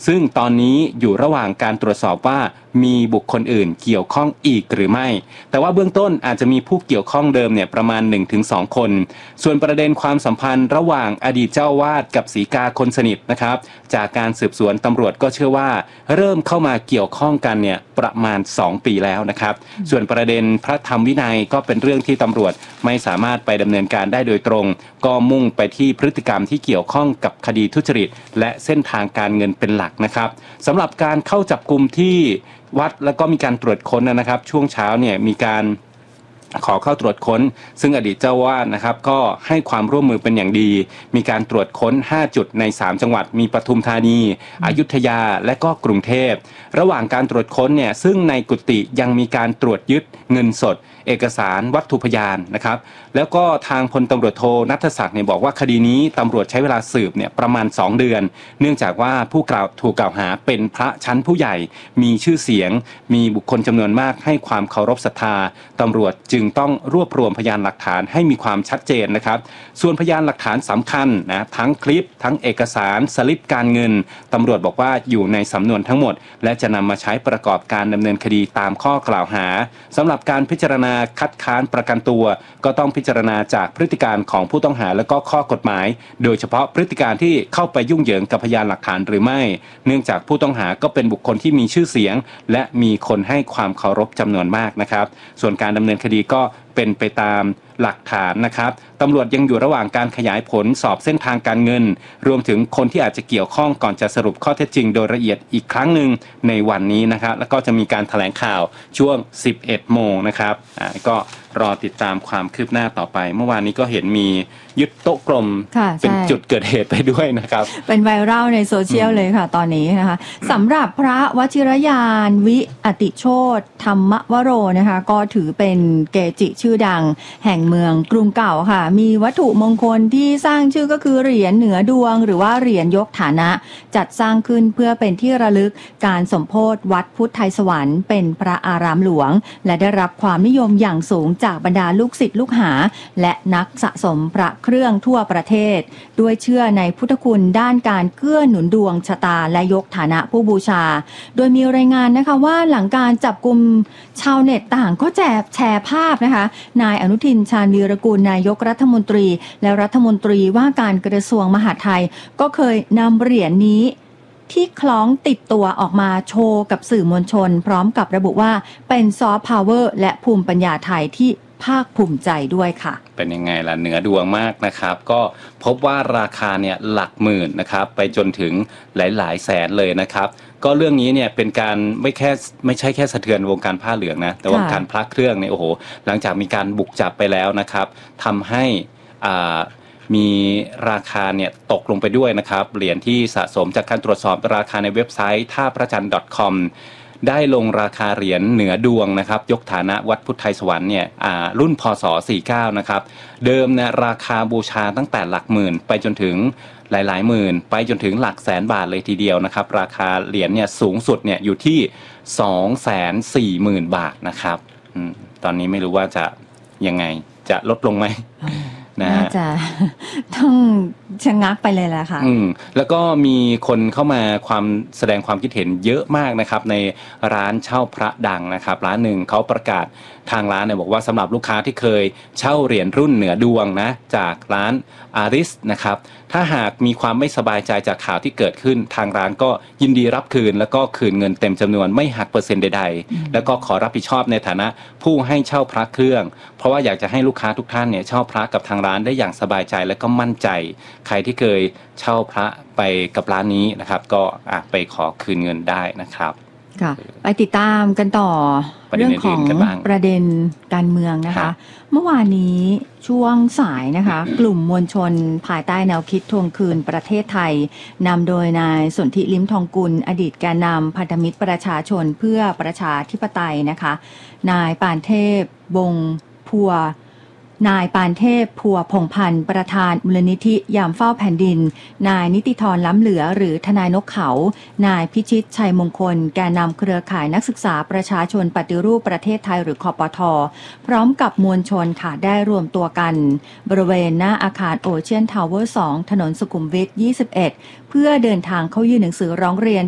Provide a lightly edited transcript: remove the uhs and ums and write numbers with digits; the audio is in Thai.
ซึ่งตอนนี้อยู่ระหว่างการตรวจสอบว่ามีบุคคลอื่นเกี่ยวข้องอีกหรือไม่แต่ว่าเบื้องต้นอาจจะมีผู้เกี่ยวข้องเดิมเนี่ยประมาณ 1-2 คนส่วนประเด็นความสัมพันธ์ระหว่างอดีตเจ้าวาดกับศรีกาคนสนิทนะครับจากการสืบสวนตำรวจก็เชื่อว่าเริ่มเข้ามาเกี่ยวข้องกันเนี่ยประมาณ2 ปีแล้วนะครับส่วนประเด็นพระธรรมวินัยก็เป็นเรื่องที่ตำรวจไม่สามารถไปดำเนินการได้โดยตรงก็มุ่งไปที่พฤติกรรมที่เกี่ยวข้องกับคดีทุจริตและเส้นทางการเงินเป็นหลักนะครับสำหรับการเข้าจับกุมที่วัดแล้วก็มีการตรวจค้นนะครับช่วงเช้าเนี่ยมีการขอเข้าตรวจค้นซึ่งอดีตเจ้าวาดนะครับก็ให้ความร่วมมือเป็นอย่างดีมีการตรวจค้น5จุดใน3จังหวัดมีปทุมธานีอยุธยาและก็กรุงเทพระหว่างการตรวจค้นเนี่ยซึ่งในกุฏิยังมีการตรวจยึดเงินสดเอกสารวัตถุพยานนะครับแล้วก็ทางพลตำรวจโทณัฐศักดิ์เนี่ยบอกว่าคดีนี้ตำรวจใช้เวลาสืบเนี่ยประมาณ2 เดือนเนื่องจากว่าผู้ถูกกล่าวหาเป็นพระชั้นผู้ใหญ่มีชื่อเสียงมีบุคคลจำนวนมากให้ความเคารพศรัทธาตำรวจจึงต้องรวบรวมพยานหลักฐานให้มีความชัดเจนนะครับส่วนพยานหลักฐานสำคัญนะทั้งคลิปทั้งเอกสารสลิปการเงินตำรวจบอกว่าอยู่ในสำนวนทั้งหมดและจะนำมาใช้ประกอบการดำเนินคดีตามข้อกล่าวหาสำหรับการพิจารณาคัดค้านประกันตัวก็ต้องพิจารณาจากพฤติการของผู้ต้องหาและก็ข้อกฎหมายโดยเฉพาะพฤติการที่เข้าไปยุ่งเหยิงกับพยานหลักฐานหรือไม่เนื่องจากผู้ต้องหาก็เป็นบุคคลที่มีชื่อเสียงและมีคนให้ความเคารพจำนวนมากนะครับส่วนการดำเนินคดีก็เป็นไปตามหลักฐานนะครับตำรวจยังอยู่ระหว่างการขยายผลสอบเส้นทางการเงินรวมถึงคนที่อาจจะเกี่ยวข้องก่อนจะสรุปข้อเท็จจริงโดยละเอียดอีกครั้งหนึ่งในวันนี้นะครับแล้วก็จะมีการแถลงข่าวช่วง 11 โมงนะครับก็รอติดตามความคืบหน้าต่อไปเมื่อวานนี้ก็เห็นมียึดโต๊ะกลมเป็นจุดเกิดเหตุไปด้วยนะครับเป็นไวรัลในโซเชียลเลยค่ะตอนนี้นะคะสำหรับพระวชิรยานวิอติโชติธรรมวโรนะคะก็ถือเป็นเกจิชื่อดังแห่งเมืองกรุงเก่าค่ะมีวัตถุมงคลที่สร้างชื่อก็คือเหรียญเหนือดวงหรือว่าเหรียญยกฐานะจัดสร้างขึ้นเพื่อเป็นที่ระลึกการสมโภชวัดพุทธไทยสวรรค์เป็นพระอารามหลวงและได้รับความนิยมอย่างสูงจากบรรดาลูกศิษย์ลูกหาและนักสะสมพระเครื่องทั่วประเทศด้วยเชื่อในพุทธคุณด้านการเกื้อหนุนดวงชะตาและยกฐานะผู้บูชาโดยมีรายงานนะคะว่าหลังการจับกุมชาวเน็ตต่างก็แชร์ภาพนะคะนายอนุทินชาญวีรกูลนายกรัฐมนตรีและรัฐมนตรีว่าการกระทรวงมหาดไทยก็เคยนำเหรียญนี้ที่คล้องติดตัวออกมาโชว์กับสื่อมวลชนพร้อมกับระบุว่าเป็นซอฟต์พาวเวอร์และภูมิปัญญาไทยที่ภาคภูมิใจด้วยค่ะเป็นยังไงล่ะเหนือดวงมากนะครับก็พบว่าราคาเนี่ยหลักหมื่นนะครับไปจนถึงหลายๆแสนเลยนะครับก็เรื่องนี้เนี่ยเป็นการไม่ใช่แค่สะเทือนวงการผ้าเหลืองนะแต่วงการพระเครื่องเนี่ยโอ้โหหลังจากมีการบุกจับไปแล้วนะครับทำให้มีราคาเนี่ยตกลงไปด้วยนะครับเหรียญที่สะสมจากการตรวจสอบราคาในเว็บไซต์ท่าพระจันทร์ .com ได้ลงราคาเหรียญเหนือดวงนะครับยกฐานะวัดพุทธไทยสวรรค์เนี่ยรุ่นพศ49นะครับเดิมเนี่ยราคาบูชาตั้งแต่หลักหมื่นไปจนถึงหลายๆหมื่นไปจนถึงหลักแสนบาทเลยทีเดียวนะครับราคาเหรียญเนี่ยสูงสุดเนี่ยอยู่ที่ 240,000 บาทนะครับตอนนี้ไม่รู้ว่าจะยังไงจะลดลงไหมน่าจะต้องชะงักไปเลยแหละค่ะแล้วก็มีคนเข้ามาแสดงความคิดเห็นเยอะมากนะครับในร้านเช่าพระดังนะครับร้านหนึ่งเขาประกาศทางร้านเนี่ยบอกว่าสำหรับลูกค้าที่เคยเช่าเหรียญรุ่นเหนือดวงนะจากร้านอาริสนะครับถ้าหากมีความไม่สบายใจจากข่าวที่เกิดขึ้นทางร้านก็ยินดีรับคืนแล้วก็คืนเงินเต็มจำนวนไม่หักเปอร์เซ็นต์ใดๆแล้วก็ขอรับผิดชอบในฐานะผู้ให้เช่าพระเครื่องเพราะว่าอยากจะให้ลูกค้าทุกท่านเนี่ยเช่าพระกับทางร้านได้อย่างสบายใจและก็มั่นใจใครที่เคยเช่าพระไปกับร้านนี้นะครับก็ไปขอคืนเงินได้นะครับค่ะไปติดตามกันต่อเรื่องของประเด็นการเมืองนะคะเมื่อวานนี้ช่วงสายนะคะกลุ่มมวลชนภายใต้แนวคิดทวงคืนประเทศไทยนำโดยนายสนธิลิ้มทองกุลอดีตแกนนำพันธมิตรประชาชนเพื่อประชาธิปไตยนะคะนายปานเทพวงศ์พัวนายปานเทพพัวพงพันธ์ประธานมูลนิธิยามเฝ้าแผ่นดินนายนิติธรล้ำเหลือหรือทนายนกเขานายพิชิตชัยมงคลแกนนำเครือข่ายนักศึกษาประชาชนปฏิรูปประเทศไทยหรือคปท.พร้อมกับมวลชนค่ะได้รวมตัวกันบริเวณหน้าอาคารโอเชียนทาวเวอร์2ถนนสุขุมวิท21เพื่อเดินทางเข้ายื่นหนังสือร้องเรียน